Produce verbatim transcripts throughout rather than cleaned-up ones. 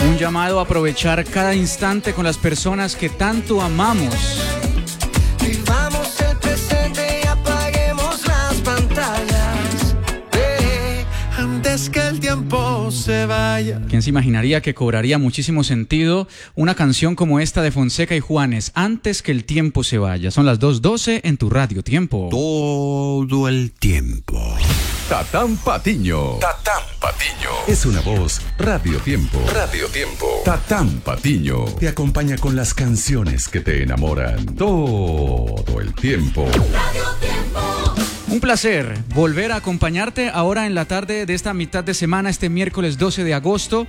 Un llamado a aprovechar cada instante con las personas que tanto amamos. Vivamos el presente y apaguemos las pantallas, eh, antes que el tiempo se vaya. ¿Quién se imaginaría que cobraría muchísimo sentido una canción como esta de Fonseca y Juanes, Antes que el tiempo se vaya? Son las dos doce en tu Radio Tiempo. Todo el tiempo. Tatán Patiño. Tatán Patiño. Es una voz Radio Tiempo. Radio Tiempo. Tatán Patiño. Te acompaña con las canciones que te enamoran. Todo el tiempo. Radio Tiempo. Un placer volver a acompañarte ahora en la tarde de esta mitad de semana, este miércoles doce de agosto.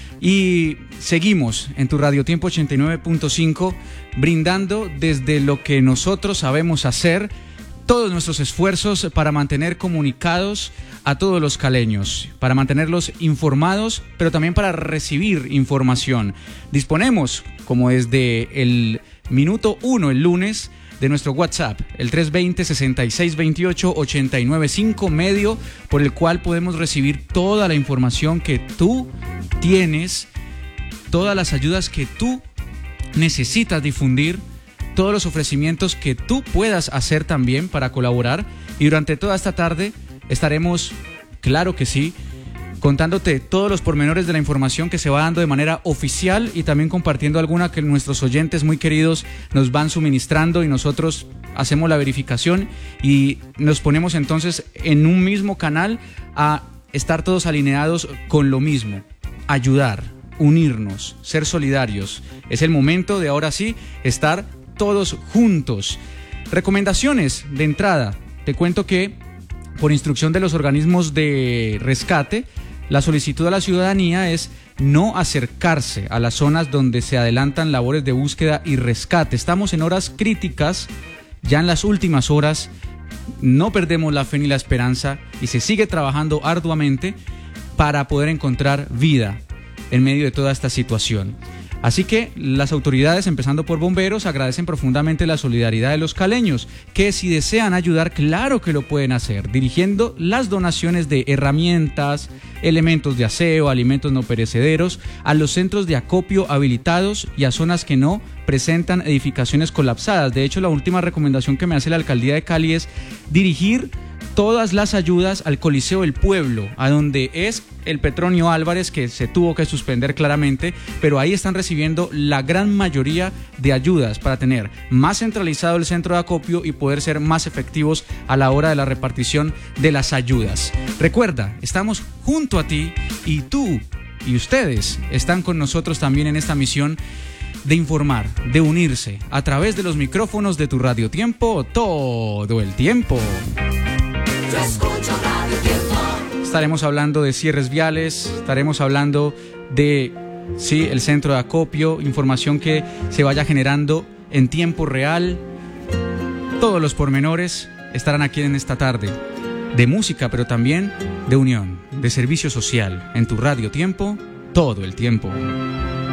Y seguimos en tu Radio Tiempo ochenta y nueve punto cinco, brindando desde lo que nosotros sabemos hacer todos nuestros esfuerzos para mantener comunicados a todos los caleños, para mantenerlos informados, pero también para recibir información. Disponemos, como desde el minuto uno el lunes, de nuestro WhatsApp, el tres dos cero, seis seis dos ocho, ocho nueve cinco, medio por el cual podemos recibir toda la información que tú tienes, todas las ayudas que tú necesitas difundir, todos los ofrecimientos que tú puedas hacer también para colaborar. Y durante toda esta tarde estaremos, claro que sí, contándote todos los pormenores de la información que se va dando de manera oficial y también compartiendo alguna que nuestros oyentes muy queridos nos van suministrando y nosotros hacemos la verificación y nos ponemos entonces en un mismo canal a estar todos alineados con lo mismo, ayudar, unirnos, ser solidarios. Es el momento de ahora sí estar todos juntos. Recomendaciones de entrada. Te cuento que por instrucción de los organismos de rescate, la solicitud a la ciudadanía es no acercarse a las zonas donde se adelantan labores de búsqueda y rescate. Estamos en horas críticas, ya en las últimas horas, no perdemos la fe ni la esperanza y se sigue trabajando arduamente para poder encontrar vida en medio de toda esta situación. Así que las autoridades, empezando por bomberos, agradecen profundamente la solidaridad de los caleños, que si desean ayudar, claro que lo pueden hacer, dirigiendo las donaciones de herramientas, elementos de aseo, alimentos no perecederos, a los centros de acopio habilitados y a zonas que no presentan edificaciones colapsadas. De hecho, la última recomendación que me hace la Alcaldía de Cali es dirigir todas las ayudas al Coliseo del Pueblo, a donde es el Petronio Álvarez, que se tuvo que suspender claramente, pero ahí están recibiendo la gran mayoría de ayudas para tener más centralizado el centro de acopio y poder ser más efectivos a la hora de la repartición de las ayudas. Recuerda, estamos junto a ti y tú y ustedes están con nosotros también en esta misión de informar, de unirse a través de los micrófonos de tu Radio Tiempo todo el tiempo. Yo escucho Radio Tiempo. Estaremos hablando de cierres viales, estaremos hablando de, sí, el centro de acopio, información que se vaya generando en tiempo real. Todos los pormenores estarán aquí en esta tarde, de música, pero también de unión, de servicio social, en tu Radio Tiempo, todo el tiempo.